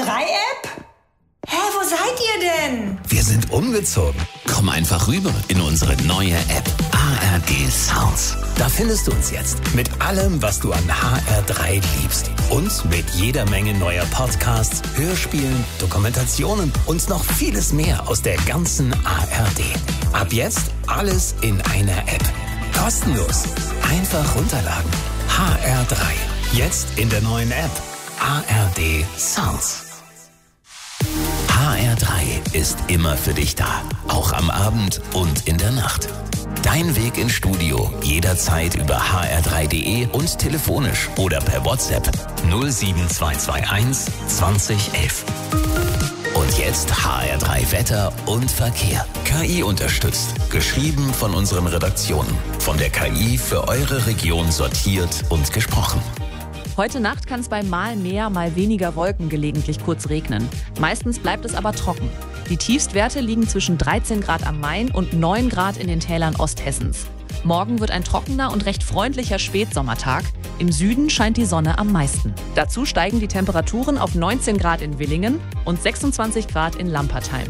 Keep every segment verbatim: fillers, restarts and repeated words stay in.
drei App? Hä, wo seid ihr denn? Wir sind umgezogen. Komm einfach rüber in unsere neue App A R D Sounds. Da findest du uns jetzt mit allem, was du an H R drei liebst. Und mit jeder Menge neuer Podcasts, Hörspielen, Dokumentationen und noch vieles mehr aus der ganzen A R D. Ab jetzt alles in einer App. Kostenlos. Einfach runterladen. H R drei. Jetzt in der neuen App A R D Sounds. H R drei ist immer für dich da, auch am Abend und in der Nacht. Dein Weg ins Studio jederzeit über h r drei punkt d e und telefonisch oder per WhatsApp null sieben zwei zwei eins zwanzig elf. Und jetzt H R drei Wetter und Verkehr. K I unterstützt, geschrieben von unseren Redaktionen. Von der K I für eure Region sortiert und gesprochen. Heute Nacht kann es bei mal mehr, mal weniger Wolken gelegentlich kurz regnen. Meistens bleibt es aber trocken. Die Tiefstwerte liegen zwischen dreizehn Grad am Main und neun Grad in den Tälern Osthessens. Morgen wird ein trockener und recht freundlicher Spätsommertag. Im Süden scheint die Sonne am meisten. Dazu steigen die Temperaturen auf neunzehn Grad in Willingen und sechsundzwanzig Grad in Lampertheim.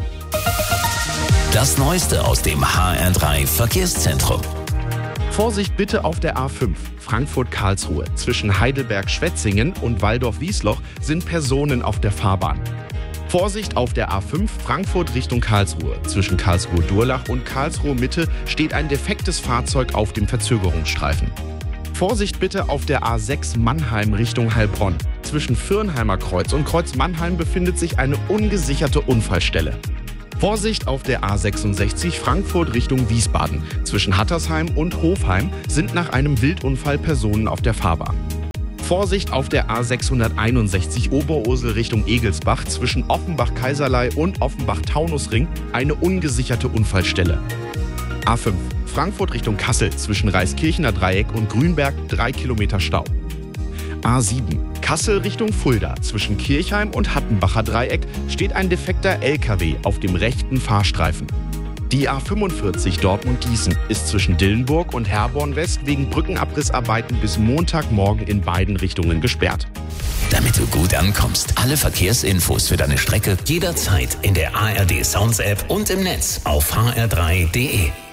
Das Neueste aus dem H R drei Verkehrszentrum. Vorsicht bitte auf der A fünf, Frankfurt-Karlsruhe. Zwischen Heidelberg-Schwetzingen und Walldorf-Wiesloch sind Personen auf der Fahrbahn. Vorsicht auf der A fünf, Frankfurt Richtung Karlsruhe. Zwischen Karlsruhe-Durlach und Karlsruhe-Mitte steht ein defektes Fahrzeug auf dem Verzögerungsstreifen. Vorsicht bitte auf der A sechs Mannheim Richtung Heilbronn. Zwischen Fürnheimer Kreuz und Kreuz Mannheim befindet sich eine ungesicherte Unfallstelle. Vorsicht auf der A sechsundsechzig Frankfurt Richtung Wiesbaden. Zwischen Hattersheim und Hofheim sind nach einem Wildunfall Personen auf der Fahrbahn. Vorsicht auf der A sechshunderteinundsechzig Oberursel Richtung Egelsbach. Zwischen Offenbach-Kaiserlei und Offenbach-Taunusring eine ungesicherte Unfallstelle. A fünf Frankfurt Richtung Kassel. Zwischen Reiskirchener Dreieck und Grünberg drei Kilometer Stau. A sieben Kassel Richtung Fulda. Zwischen Kirchheim und Hattenbacher Dreieck steht ein defekter L K W auf dem rechten Fahrstreifen. Die A fünfundvierzig Dortmund-Gießen ist zwischen Dillenburg und Herborn West wegen Brückenabrissarbeiten bis Montagmorgen in beiden Richtungen gesperrt. Damit du gut ankommst, alle Verkehrsinfos für deine Strecke jederzeit in der A R D Sounds App und im Netz auf h r drei punkt d e.